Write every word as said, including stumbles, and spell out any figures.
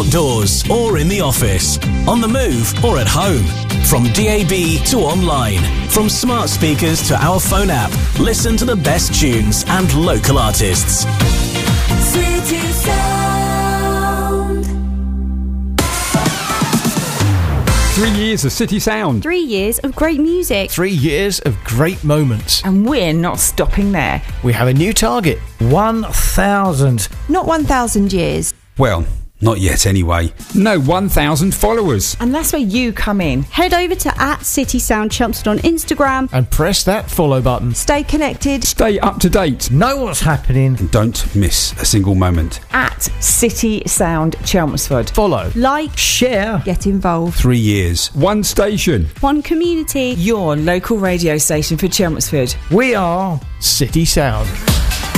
outdoors or in the office, on the move or at home. From D A B to online, from smart speakers to our phone app, listen to the best tunes and local artists. City Sound. Three years of City Sound. Three years of great music. Three years of great moments. And we're not stopping there. We have a new target. one thousand. Not one thousand years. Well, not yet anyway. No, one thousand followers. And that's where you come in. Head over to at City Sound Chelmsford on Instagram. And press that follow button. Stay connected. Stay up to date. Know what's happening. And don't miss a single moment. At City Sound Chelmsford. Follow. Like. Share. Get involved. Three years. One station. One community. Your local radio station for Chelmsford. We are City Sound.